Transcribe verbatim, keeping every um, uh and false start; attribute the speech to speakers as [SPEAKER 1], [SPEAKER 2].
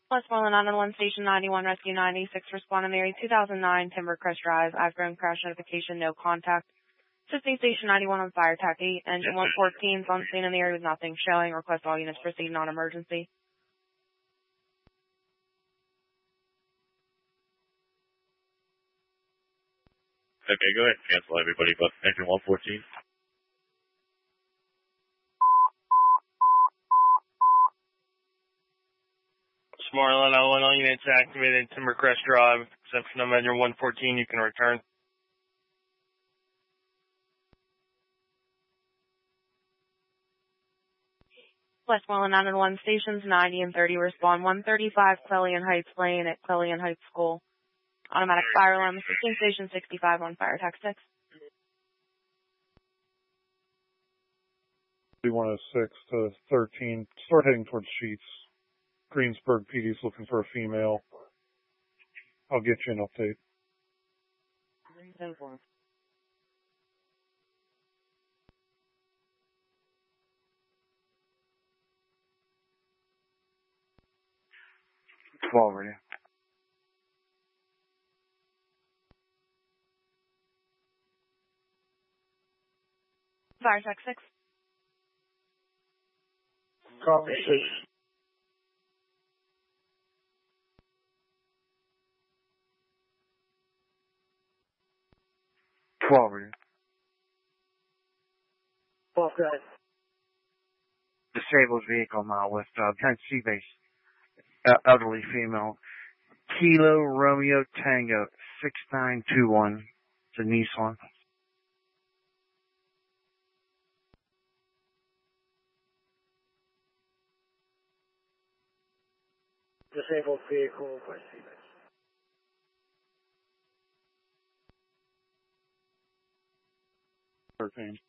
[SPEAKER 1] Westmoreland nine one one Station ninety-one, Rescue ninety-six, responding Mary, two thousand nine, Timbercrest Drive, I've-grown crash notification, no contact. Assisting Station ninety-one on fire attack eight, engine one fourteen is on scene in the area with nothing showing. Request all units proceed non-emergency.
[SPEAKER 2] Okay, go ahead and cancel everybody but engine one fourteen.
[SPEAKER 3] Westmoreland nine one one, all units activated, Timbercrest Drive, exception of engine one fourteen, you can return.
[SPEAKER 1] Westmoreland nine one one Stations ninety and thirty, respond one thirty-five Clellian Heights Lane at Clellian Heights School. Automatic fire alarm, assisting Station sixty-five on fire attack six.
[SPEAKER 4] one oh six to thirteen, start heading towards Sheets. Greensburg P D's looking for a female. I'll get you an update.
[SPEAKER 5] twelve ready.
[SPEAKER 1] Fire attack six.
[SPEAKER 5] Copy six. twelve ready.
[SPEAKER 6] twelve guys.
[SPEAKER 5] Disabled vehicle now with uh, Tennessee base. Uh, elderly female. Kilo Romeo Tango six nine two one. It's a Nissan.
[SPEAKER 6] Disabled vehicle by C base.
[SPEAKER 4] thirteen.